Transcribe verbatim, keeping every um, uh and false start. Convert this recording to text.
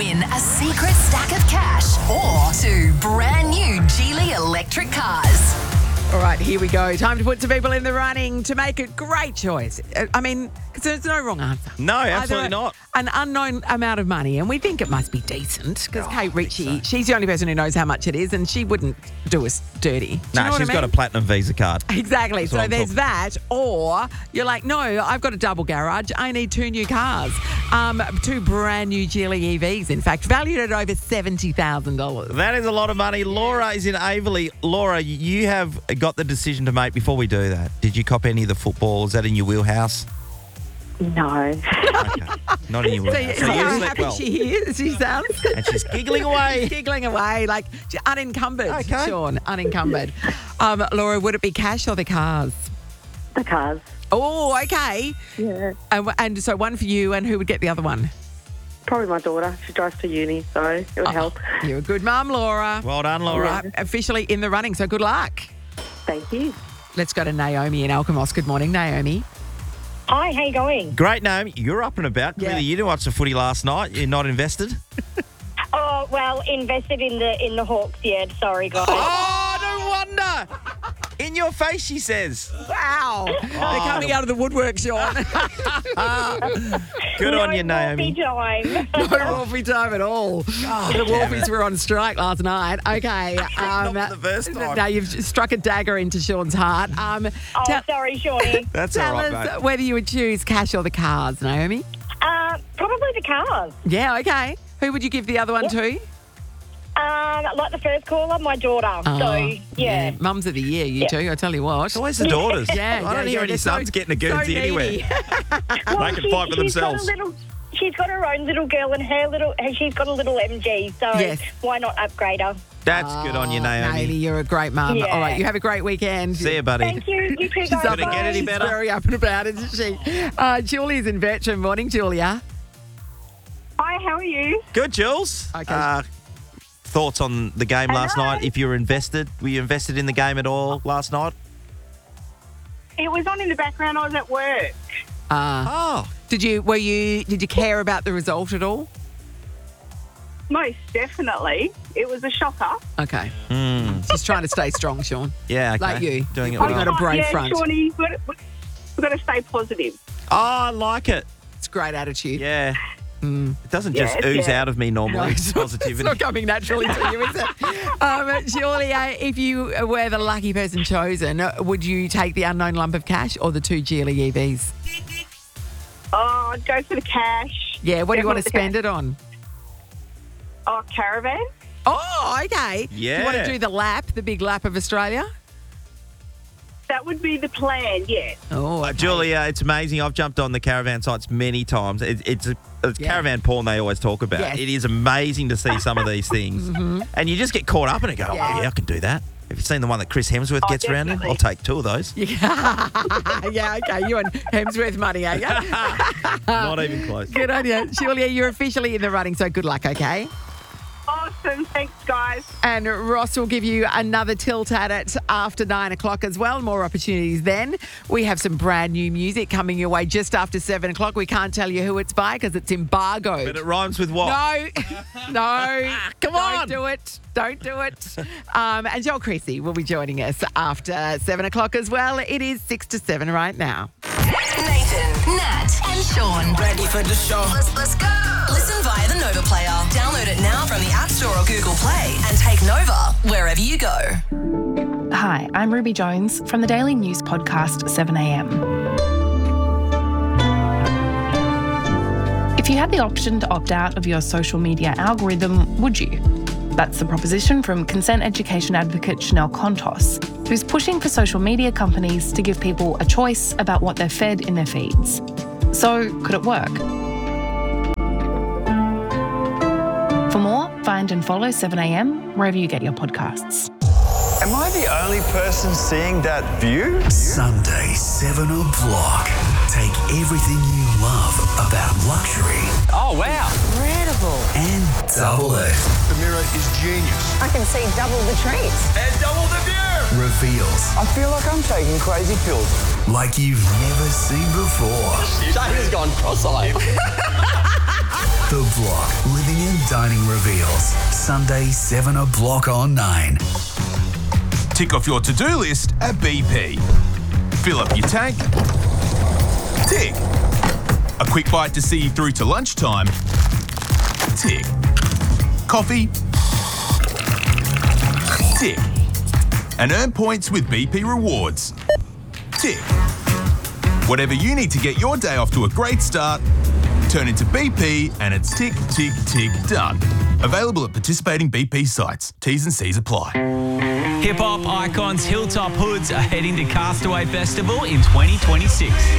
win a secret stack of cash or two brand new Geely electric cars. All right, here we go. Time to put some people in the running to make a great choice. I mean, because there's no wrong answer. No, absolutely Either not. An unknown amount of money, and we think it must be decent because Oh, Kate I Ritchie, think so. she's the only person who knows how much it is, and she wouldn't do us dirty. Do you No, know what she's I got a mean? platinum Visa card. Exactly. That's So what I'm there's talking- that, or you're like, no, I've got a double garage. I need two new cars, um, two brand new Geely E Vs. In fact, valued at over seventy thousand dollars. That is a lot of money. Laura is in Averley. Laura, you have got the decision to make before we do that. Did you cop any of the football? Is that in your wheelhouse? No. Okay. Not in your So, wheelhouse. so So how you slept happy well. she is, she sounds. And she's giggling away. Giggling away, like she's unencumbered, Okay. Sean, unencumbered. Um, Laura, would it be cash or the cars? The cars. Oh, okay. Yeah. And, and so one for you, and who would get the other one? Probably my daughter. She drives to uni, so it would help. You're a good mum, Laura. Well done, All Laura. right, officially in the running, so good luck. Thank you. Let's go to Naomi in Alkimos. Good morning, Naomi. Hi, how you going? Great name. You're up and about. Yeah. Clearly, you didn't watch the footy last night. You're not invested. Oh, well, invested in the in the Hawks, yeah. Sorry, guys. Oh, no wonder. In your face, she says. Wow. They're coming out of the woodwork, Sean. Good no on you, Naomi. Wolfie time. No Wolfie time at all. the Wolfies were on strike last night. Okay. Um, Not for the first time. Now you've struck a dagger into Sean's heart. Um, Oh, tell sorry, Shawnee. That's tell all right, us mate. whether you would choose cash or the cars, Naomi. uh, probably the cars. Yeah, okay. Who would you give the other one to? Um, like the first caller, my daughter. Oh, so, yeah. Mums of the year, you Yeah. two, I tell you what. It's always the daughters. Yeah, I don't yeah, hear yeah, any they're sons so- getting a so Guernsey anywhere. needy. Well, They can she- fight for she's got a themselves. little- She's got her own little girl and her little, and she's got a little M G, so Yes. why not upgrade her? That's good on you, Oh, Naomi. you're a great mum. Yeah. All right, you have a great weekend. See you, buddy. Thank you. You too, She's guys. up Couldn't get any She's better. very up and about, isn't she? Uh, Julia's in Bertram. Morning, Julia. Hi, how are you? Good, Jules. Okay. Uh, thoughts on the game last Hello. night? If you were invested, were you invested in the game at all last night? It was on in the background. I was at work. Uh, Oh, did you were you did you care about the result at all? Most definitely. It was a shocker. Okay. Hmm. Just trying to stay strong, Sean. yeah. Okay. Like you. Doing it You're putting well. on a brave yeah, front. Shawnee, we've got, to, we've got to stay positive. Oh, I like it. It's a great attitude. Yeah. It doesn't just Yeah, ooze yeah. out of me No, normally. it's, not, Positivity. it's not coming naturally to you, is it? Um, Julia, if you were the lucky person chosen, would you take the unknown lump of cash or the two Geely E Vs? Oh, I'd go for the cash. Yeah, what do you want to Definitely spend it on? Oh, caravan? Oh, okay. Do you want to Yeah. do the lap, the big lap of Australia? That would be the plan, yes. Oh, Uh, okay. Julia, it's amazing. I've jumped on the caravan sites many times. It, it's a, it's Yeah. caravan porn they always talk about. Yes. It is amazing to see some of these things. And you just get caught up in it. Go, oh, Yeah. yeah, I can do that. Have you seen the one that Chris Hemsworth Oh, gets around in? definitely. I'll take two of those. Yeah, yeah, okay. You and Hemsworth money, are you? Not even close. Good on you. Julia, you're officially in the running, so good luck, okay? Awesome. Thanks, guys. And Ross will give you another tilt at it after nine o'clock as well. More opportunities then. We have some brand new music coming your way just after seven o'clock. We can't tell you who it's by because it's embargoed. But it rhymes with what? No, no. Come on. Don't do it. Don't do it. Um, and Joel Creasy will be joining us after seven o'clock as well. It is six to seven right now. Nathan, Nat, and Sean. Ready for the show. Let's, let's go. Listen via the Nova player. Download it now from the App Store or Google Play and take Nova wherever you go. Hi, I'm Ruby Jones from the daily news podcast seven a m. If you had the option to opt out of your social media algorithm, would you? That's the proposition from consent education advocate Chanel Contos, who's pushing for social media companies to give people a choice about what they're fed in their feeds. So, could it work? For more, find and follow seven a m wherever you get your podcasts. Am I the only person seeing that view? Sunday, seven o'clock. Take everything you love about luxury Oh, wow. Incredible. and double it. The mirror is genius. I can see double the trees. And double the view. Reveals I feel like I'm taking crazy pills. like you've never seen before. Shane has gone cross-eyed. The The Block. Living and dining reveals. Sunday, seven o'clock on nine. Tick off your to-do list at B P. Fill up your tank. Tick. A quick bite to see you through to lunchtime. Tick. Coffee. Tick. And earn points with B P Rewards. Tick. Whatever you need to get your day off to a great start, turn into B P and it's tick, tick, tick, done. Available at participating B P sites. T's and C's apply. Hip-hop icons Hilltop Hoods are heading to Castaway Festival in twenty twenty-six.